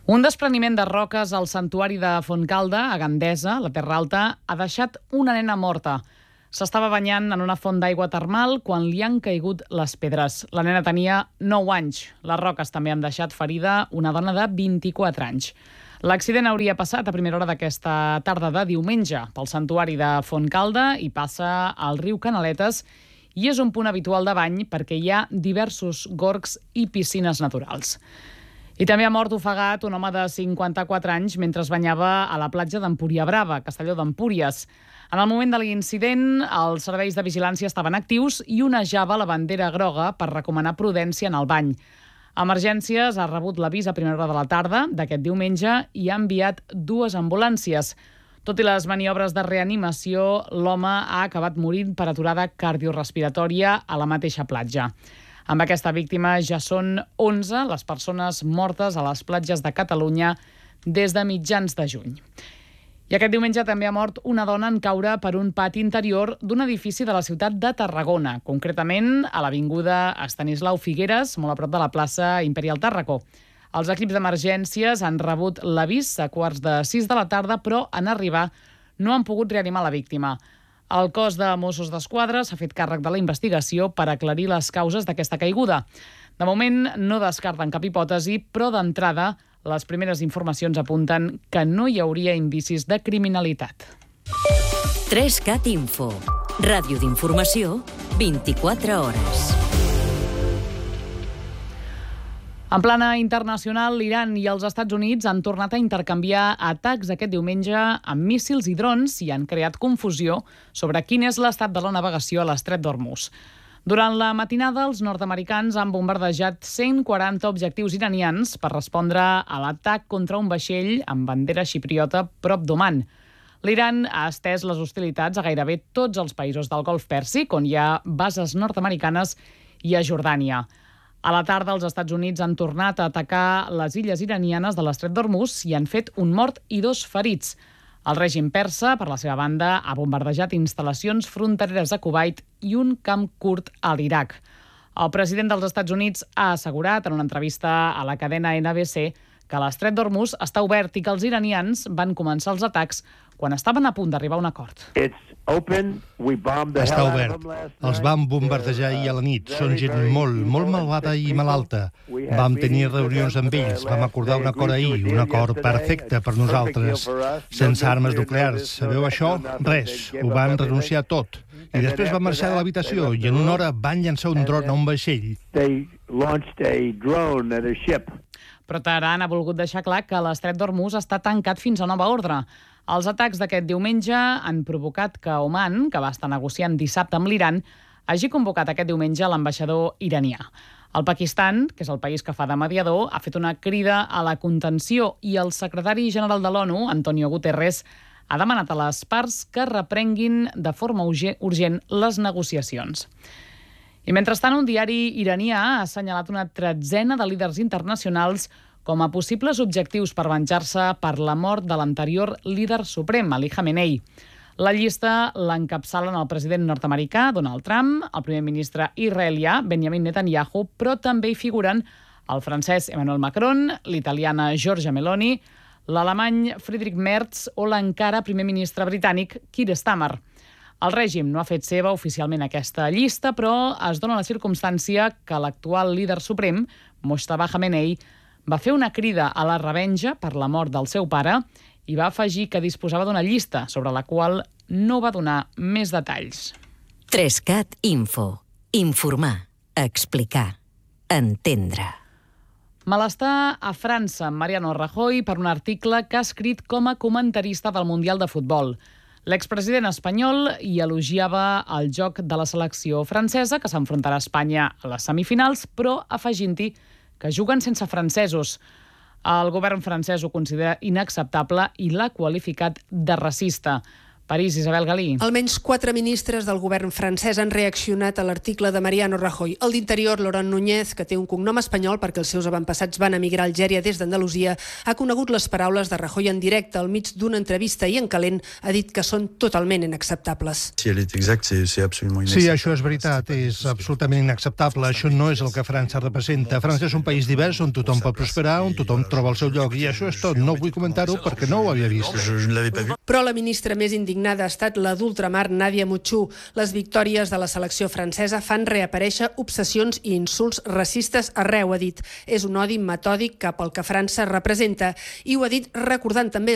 Un despreniment de roques al santuari de Fontcalda, a Gandesa, la Terra Alta, ha deixat una nena morta. S'estava banyant en una font d'aigua termal quan li han caigut les pedres. La nena tenia 9 anys. Les roques també han deixat ferida una dona de 24 anys. L'accident hauria passat a primera hora d'aquesta tarda de diumenge pel santuari de Fontcalda i passa al riu Canaletes i és un punt habitual de bany perquè hi ha diversos gorgs i piscines naturals. I també ha mort ofegat un home de 54 anys mentre es banyava a la platja d'Empúria Brava, Castelló d'Empúries. En el moment de l'incident, els serveis de vigilància estaven actius i onejava la bandera groga per recomanar prudència en el bany. Emergències ha rebut l'avís a primera hora de la tarda d'aquest diumenge i ha enviat 2 ambulàncies. Tot i les maniobres de reanimació, l'home ha acabat morint per aturada cardiorespiratòria a la mateixa platja. Amb aquesta víctima ja són 11 les persones mortes a les platges de Catalunya des de mitjans de juny. I aquest diumenge també ha mort una dona en caure per un pati interior d'un edifici de la ciutat de Tarragona, concretament a l'avinguda Estanislau Figueres, molt a prop de la plaça Imperial Tàrraco. Els equips d'emergències han rebut l'avís a 5:45 de la tarda, però en arribar no han pogut reanimar la víctima. El cos de Mossos d'Esquadra s'ha fet càrrec de la investigació per aclarir les causes d'aquesta caiguda. De moment no descarten cap hipòtesi, però d'entrada les primeres informacions apunten que no hi hauria indicis de criminalitat. 3CAT Info. Ràdio d'informació, 24 hores. En plana internacional, l'Iran i els Estats Units han tornat a intercanviar atacs aquest diumenge amb míssils i drons i han creat confusió sobre quin és l'estat de la navegació a l'estret d'Hormuz. Durant la matinada, els nord-americans han bombardejat 140 objectius iranians per respondre a l'atac contra un vaixell amb bandera xipriota prop d'Oman. L'Iran ha estès les hostilitats a gairebé tots els països del Golf Pèrsic, on hi ha bases nord-americanes, i a Jordània. A la tarda, els Estats Units han tornat a atacar les illes iranianes de l'estret d'Hormuz i han fet un mort i 2 ferits. El règim persa, per la seva banda, ha bombardejat instal·lacions frontereres a Kuwait i un camp kurd a l'Iraq. El president dels Estats Units ha assegurat en una entrevista a la cadena NBC que l'estret d'Hormuz està obert i que els iranians van començar els atacs quan estaven a punt d'arribar a un acord. Està obert. Els vam bombardejar ahir a la nit. Són gent molt malvada i malalta. Vam tenir reunions amb ells. Vam acordar un acord ahir, un acord perfecte per nosaltres. Sense armes nuclears. Sabeu això? Res. Ho van renunciar tot. I després van marxar de l'habitació i en una hora van llançar un dron a un vaixell. Però Teheran ha volgut deixar clar que l'estret d'Hormuz està tancat fins a nova ordre. Els atacs d'aquest diumenge han provocat que Oman, que va estar negociant dissabte amb l'Iran, hagi convocat aquest diumenge l'ambaixador iranià. El Pakistan, que és el país que fa de mediador, ha fet una crida a la contenció i el secretari general de l'ONU, Antonio Guterres, ha demanat a les parts que reprenguin de forma urgent les negociacions. I mentrestant, un diari iranià ha assenyalat una 13ena de líders internacionals com a possibles objectius per venjar-se per la mort de l'anterior líder suprem, Ali Khamenei. La llista l'encapçalen el president nord-americà, Donald Trump, el primer ministre israelià, Benjamin Netanyahu, però també hi figuren el francès Emmanuel Macron, l'italiana Giorgia Meloni, l'alemany Friedrich Merz o l'encara primer ministre britànic Keir Starmer. El règim no ha fet seva oficialment aquesta llista, però es dona la circumstància que l'actual líder suprem, Mojtaba Khamenei, va fer una crida a la revenja per la mort del seu pare i va afegir que disposava d'una llista sobre la qual no va donar més detalls. 3CAT Info. Informar, explicar, entendre. Malestar a França amb Mariano Rajoy per un article que ha escrit com a comentarista del Mundial de Futbol. L'expresident espanyol hi elogiava el joc de la selecció francesa, que s'enfrontarà a Espanya a les semifinals, però afegint-hi que juguen sense francesos. El govern francès ho considera inacceptable i l'ha qualificat de racista. París, Isabel Galí. Almenys 4 ministres del govern francès han reaccionat a l'article de Mariano Rajoy. El d'Interior, Laurent Núñez, que té un cognom espanyol perquè els seus avantpassats van emigrar a Algèria des d'Andalusia, ha conegut les paraules de Rajoy en directe al mig d'una entrevista i en calent ha dit que són totalment inacceptables. Sí, això és veritat, és absolutament inacceptable. Això no és el que França representa. França és un país divers on tothom pot prosperar, on tothom troba el seu lloc, i això és tot. No vull comentar-ho perquè no ho havia vist. Però la ministra més indignada ha estat la d'ultramar Nadia Mutxú. Les victòries de la selecció francesa fan reaparèixer obsessions i insults racistes arreu, ha dit. És un odi metòdic cap al que França representa. I ho ha dit recordant també